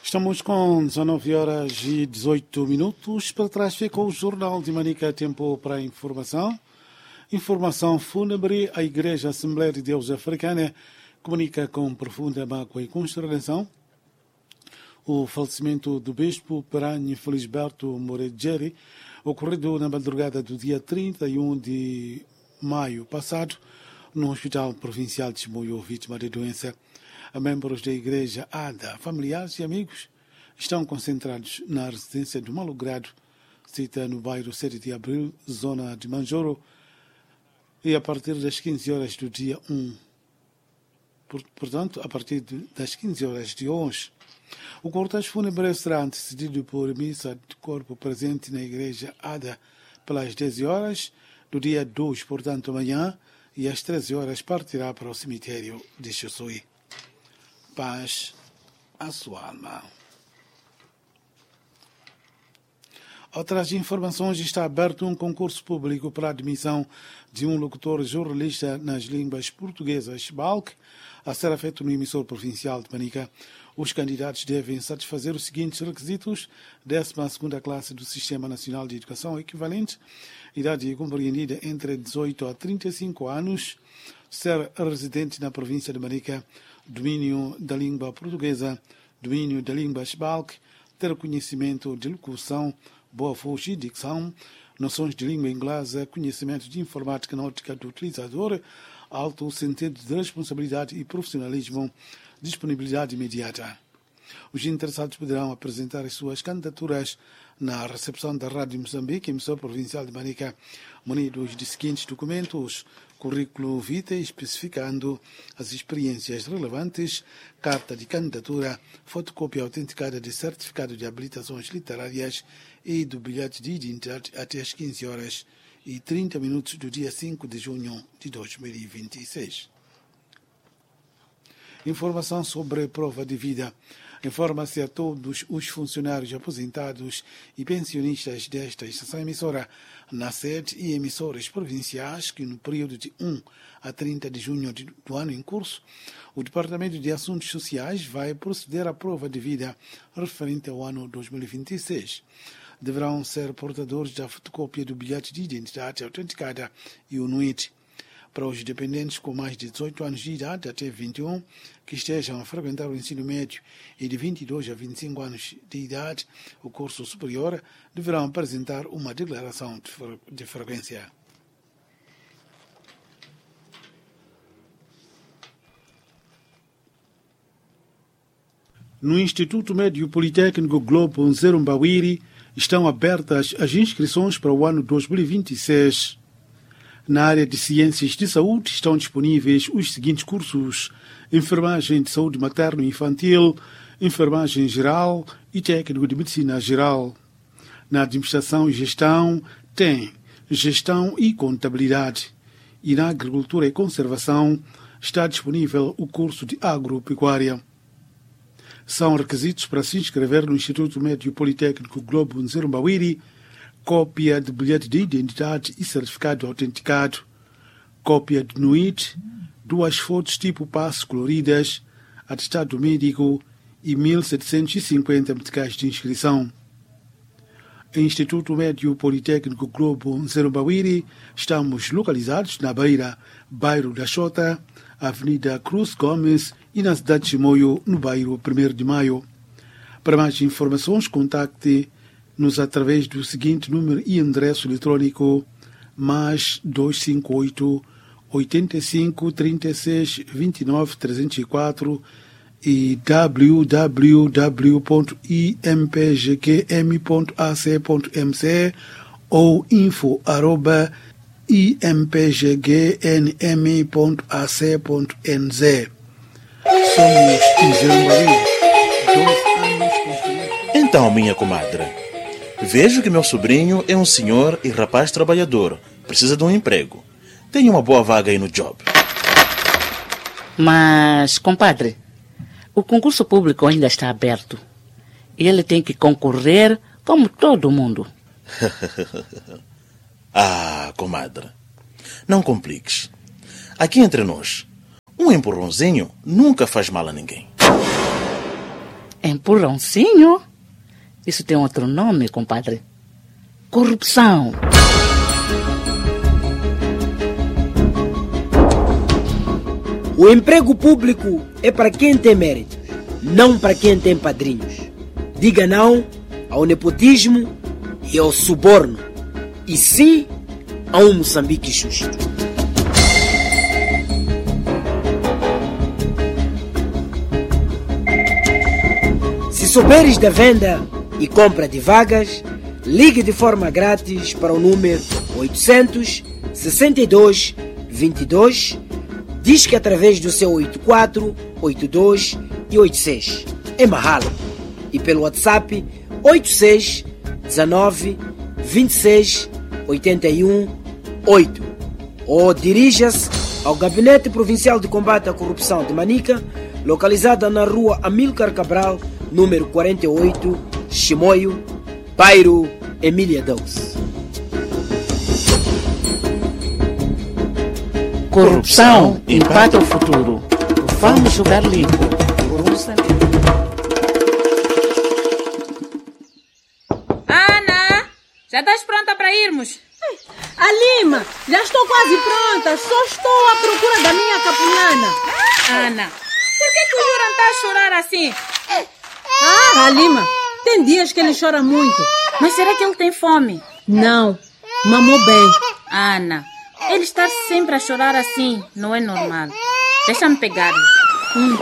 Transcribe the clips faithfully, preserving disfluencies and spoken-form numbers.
Estamos com dezenove horas e dezoito minutos. Para trás fica o Jornal de Manica, tempo para a informação. Informação fúnebre. A Igreja Assembleia de Deus Africana comunica com profunda mágoa e consternação o falecimento do bispo Peranho Felisberto Moregeri, ocorrido na madrugada do dia trinta e um de maio passado, no Hospital Provincial de Chimoio, vítima de doença. Membros da Igreja A D A, familiares e amigos estão concentrados na residência do malogrado, cita no bairro sete de abril, zona de Manjoro, e a partir das quinze horas do dia um. Portanto, a partir das quinze horas de hoje, o cortejo fúnebre será antecedido por missa de corpo presente na Igreja A D A pelas dez horas do dia dois, portanto amanhã, e às treze horas partirá para o cemitério de Chossoí. Paz à sua alma. Outras informações: está aberto um concurso público para a admissão de um locutor jornalista nas línguas portuguesas B A L C, a ser feito no emissor provincial de Manica. Os candidatos devem satisfazer os seguintes requisitos: décima segunda classe do Sistema Nacional de Educação equivalente, idade compreendida entre dezoito a trinta e cinco anos, ser residente na província de Manica, domínio da língua portuguesa, domínio da língua B A L C, ter conhecimento de locução, boa voz e dicção, noções de língua inglesa, conhecimento de informática náutica do utilizador, alto sentido de responsabilidade e profissionalismo, disponibilidade imediata. Os interessados poderão apresentar as suas candidaturas na recepção da Rádio Moçambique, emissora provincial de Manica, munidos de seguintes documentos: currículo vitae especificando as experiências relevantes, carta de candidatura, fotocópia autenticada de certificado de habilitações literárias e do bilhete de identidade até às quinze horas e trinta minutos do dia cinco de junho de dois mil e vinte e seis. Informação sobre prova de vida. Informa-se a todos os funcionários aposentados e pensionistas desta estação emissora, na sede e emissoras provinciais, que no período de um a trinta de junho do ano em curso, o Departamento de Assuntos Sociais vai proceder à prova de vida referente ao ano dois mil e vinte e seis. Deverão ser portadores da fotocópia do bilhete de identidade autenticada e o N U I T. Para os dependentes com mais de dezoito anos de idade até vinte e um, que estejam a frequentar o ensino médio, e de vinte e dois a vinte e cinco anos de idade, o curso superior, deverão apresentar uma declaração de, fre de frequência. No Instituto Médio Politécnico Globo Nzerumbawiri estão abertas as inscrições para o ano dois mil e vinte e seis. Na área de Ciências de Saúde estão disponíveis os seguintes cursos: Enfermagem de Saúde Materno e Infantil, Enfermagem Geral e Técnico de Medicina Geral. Na Administração e Gestão tem Gestão e Contabilidade. E na Agricultura e Conservação está disponível o curso de Agropecuária. São requisitos para se inscrever no Instituto Médio Politécnico Globo Nzerumbawiri: cópia de bilhete de identidade e certificado autenticado, cópia de N U I T, duas fotos tipo passe coloridas, atestado médico e mil setecentos e cinquenta meticais de inscrição. Instituto Médio Politécnico Globo Nzerumbawiri, estamos localizados na Beira, bairro da Xota, Avenida Cruz Gomes, e na cidade de Chimoio, no bairro primeiro de maio. Para mais informações, contacte-nos através do seguinte número e endereço eletrônico: mais dois cinco oito, oito cinco, trinta e seis, vinte e nove, trezentos e quatro e w w w ponto i m p g q m ponto a c ponto m c ou info arroba i m p g g n m ponto a c ponto n z. Somos Nzerumbawiri. Então, minha comadre, vejo que meu sobrinho é um senhor e rapaz trabalhador. Precisa de um emprego. Tem uma boa vaga aí no job. Mas, compadre, o concurso público ainda está aberto. Ele tem que concorrer como todo mundo. Ah, comadre, não compliques. Aqui entre nós, um empurrãozinho nunca faz mal a ninguém. Empurrãozinho? Isso tem outro nome, compadre. Corrupção. O emprego público é para quem tem mérito, não para quem tem padrinhos. Diga não ao nepotismo e ao suborno, e sim a um Moçambique justo. Se souberes da venda e compra de vagas, ligue de forma grátis para o número oitocentos, sessenta e dois, vinte e dois, diz que através do seu oito quatro, oito dois e oito seis. É Mahalo. E pelo WhatsApp oito seis, dezenove, vinte e seis, oitenta e um, oito. Ou dirija-se ao Gabinete Provincial de Combate à Corrupção de Manica, localizada na rua Amílcar Cabral, número quarenta e oito, Chimoio, bairro Emília Dous. Corrupção impacta o futuro. Vamos jogar limpo. Ana, já estás pronta para irmos? Alima, já estou quase pronta. Só estou à procura da minha capulana. Ana, por que, que o Yuran está a chorar assim? Ah, Alima, tem dias que ele chora muito. Mas será que ele tem fome? Não, mamou bem. Ana, ele está sempre a chorar assim não é normal. Deixa-me pegar-lhe. Hum.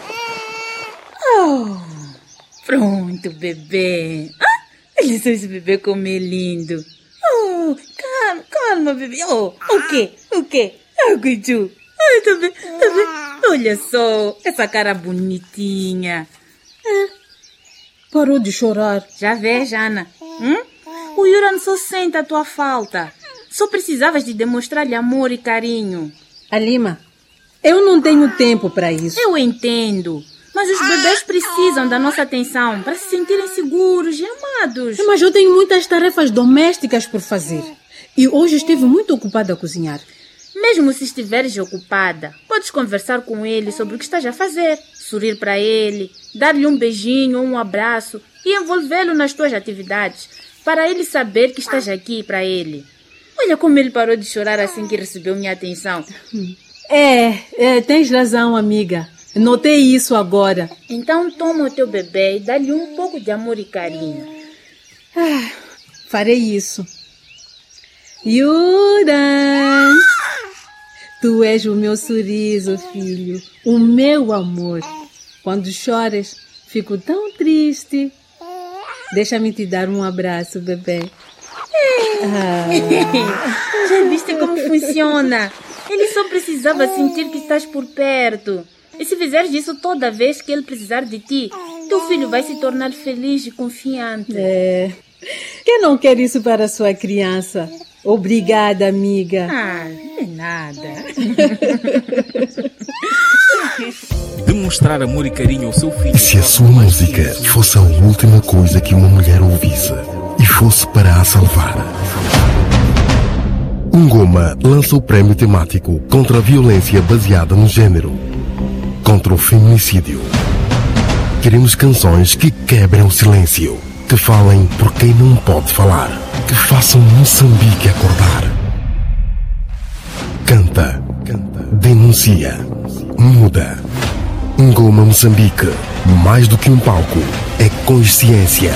Oh, pronto, bebê. Ah, olha só esse bebê como é lindo. Oh, calma, calma, bebê. Oh, o quê? O quê? Ah, Guiju. Ai, tá bem, tá bem. Olha só, essa cara bonitinha. É, parou de chorar. Já vês, Ana? Hum? O Yuran só sente a tua falta. Só precisavas de demonstrar-lhe amor e carinho. Alima, eu não tenho tempo para isso. Eu entendo. Mas os bebês precisam da nossa atenção para se sentirem seguros e amados. Mas eu tenho muitas tarefas domésticas por fazer. E hoje estive muito ocupada a cozinhar. Mesmo se estiveres ocupada, podes conversar com ele sobre o que estás a fazer. Sorrir para ele, dar-lhe um beijinho ou um abraço e envolvê-lo nas tuas atividades, para ele saber que estás aqui para ele. Olha como ele parou de chorar assim que recebeu minha atenção. É, é, tens razão, amiga. Notei isso agora. Então toma o teu bebê e dá-lhe um pouco de amor e carinho. Ah, farei isso. Yuran, tu és o meu sorriso, filho, o meu amor. Quando choras, fico tão triste. Deixa-me te dar um abraço, bebê. Ah. Já viste como funciona? Ele só precisava sentir que estás por perto. E se fizeres isso toda vez que ele precisar de ti, teu filho vai se tornar feliz e confiante. É. Quem não quer isso para a sua criança? Obrigada, amiga. Ah, de nada. Demonstrar amor e carinho ao seu filho. E se a sua música fosse a última coisa que uma mulher ouvisse e fosse para a salvar? Ngoma lança o prémio temático contra a violência baseada no género, contra o feminicídio. Queremos canções que quebrem o silêncio, que falem por quem não pode falar, que façam Moçambique acordar. Canta, denuncia, muda. Ngoma Moçambique, mais do que um palco, é consciência.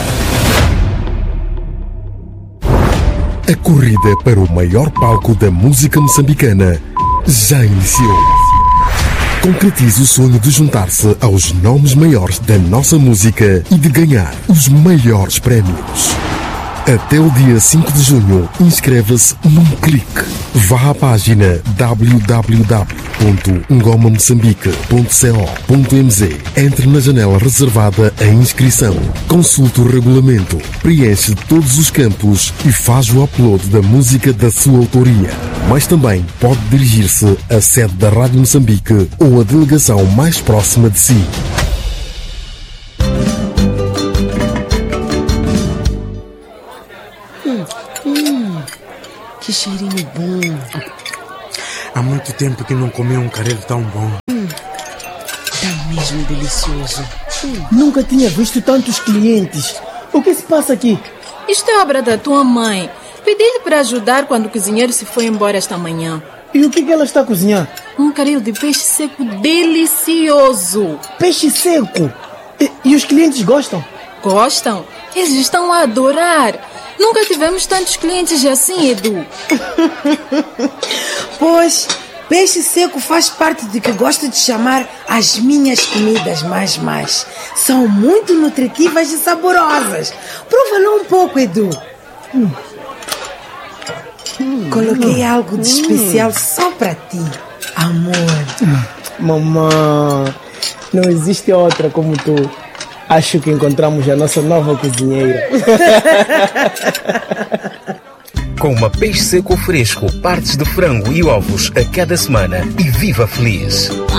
A corrida para o maior palco da música moçambicana já iniciou. Concretize o sonho de juntar-se aos nomes maiores da nossa música e de ganhar os maiores prémios. Até o dia cinco de junho, inscreva-se num clique. Vá à página w w w ponto ngoma moçambique ponto co ponto m z. Entre na janela reservada à inscrição. Consulte o regulamento, preenche todos os campos e faz o upload da música da sua autoria. Mas também pode dirigir-se à sede da Rádio Moçambique ou à delegação mais próxima de si. Que cheirinho bom. Há muito tempo que não comi um caril tão bom. Hum, tá mesmo delicioso. Nunca tinha visto tantos clientes. O que se passa aqui? Isto é obra da tua mãe. Pedi-lhe para ajudar quando o cozinheiro se foi embora esta manhã. E o que, que ela está a cozinhar? Um caril de peixe seco delicioso. Peixe seco? E, e os clientes gostam? Gostam? Eles estão a adorar. Nunca tivemos tantos clientes assim, Edu. Pois, peixe seco faz parte do que gosto de chamar as minhas comidas mais mais. São muito nutritivas e saborosas. Prova-lo um pouco, Edu. Hum. Coloquei algo de especial só para ti, amor. Mamãe, não existe outra como tu. Acho que encontramos a nossa nova cozinheira. Com uma peixe seco fresco, partes de frango e ovos a cada semana e viva feliz.